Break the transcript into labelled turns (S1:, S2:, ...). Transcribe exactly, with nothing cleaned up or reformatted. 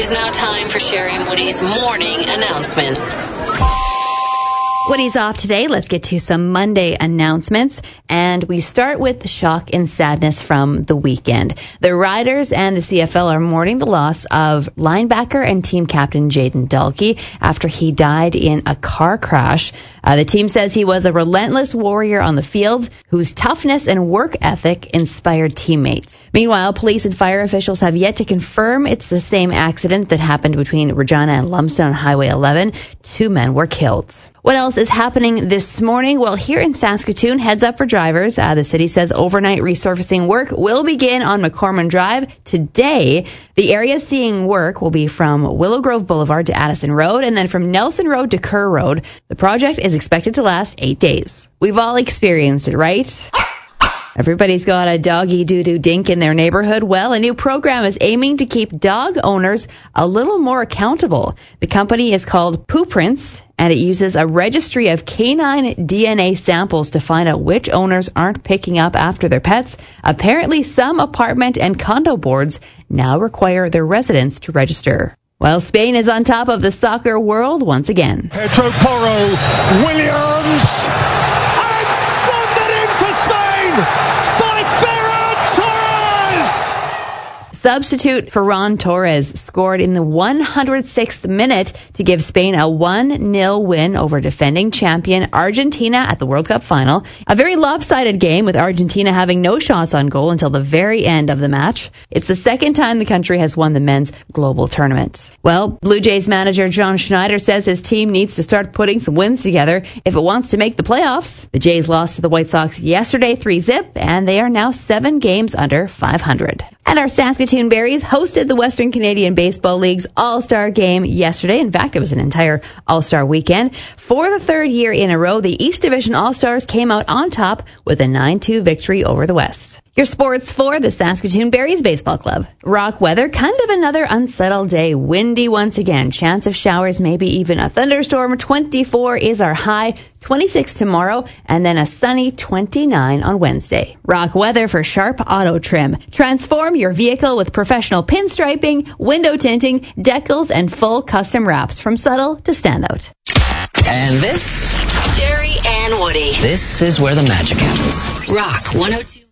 S1: is now time for Sherry and Woody's morning announcements.
S2: Woody's off today. Let's get to some Monday announcements. And we start with the shock and sadness from the weekend. The Riders and the C F L are mourning the loss of linebacker and team captain Jaden Dalkey after he died in a car crash. Uh, the team says he was a relentless warrior on the field whose toughness and work ethic inspired teammates. Meanwhile, police and fire officials have yet to confirm it's the same accident that happened between Regina and Lumsden on Highway eleven. Two men were killed. What else is happening this morning? Well, here in Saskatoon, heads up for drivers. Uh, the city says overnight resurfacing work will begin on McCormick Drive today. The area seeing work will be from Willow Grove Boulevard to Addison Road and then from Nelson Road to Kerr Road. The project is expected to last eight days. We've all experienced it, right? Everybody's got a doggy doo-doo dink in their neighborhood. Well, a new program is aiming to keep dog owners a little more accountable. The company is called Poo Prints, and it uses a registry of canine D N A samples to find out which owners aren't picking up after their pets. Apparently, some apartment and condo boards now require their residents to register. Well, Spain is on top of the soccer world once again.
S3: Pedro Porro, Williams, and thundered in for Spain by Ferran Torres!
S2: Substitute Ferran Torres scored in the one hundred sixth minute to give Spain a one nil win over defending champion Argentina at the World Cup final. A very lopsided game with Argentina having no shots on goal until the very end of the match. It's the second time the country has won the men's global tournament. Well, Blue Jays manager John Schneider says his team needs to start putting some wins together if it wants to make the playoffs. The Jays lost to the White Sox yesterday three zip, and they are now seven games under five hundred. And our Saskatoon Berries hosted the Western Canadian Baseball League's All-Star Game yesterday. In fact, it was an entire All-Star weekend. For the third year in a row, the East Division All-Stars came out on top with a nine two victory over the West. Your sports for the Saskatoon Berries Baseball Club. Rock weather, kind of another unsettled day. Windy once again. Chance of showers, maybe even a thunderstorm. twenty-four is our high. twenty-six tomorrow, and then a sunny twenty-nine on Wednesday. Rock weather for Sharp Auto Trim. Transform your vehicle with professional pinstriping, window tinting, decals, and full custom wraps from subtle to standout.
S1: And this? Sherry and Woody.
S4: This is where the magic happens.
S1: Rock one oh two.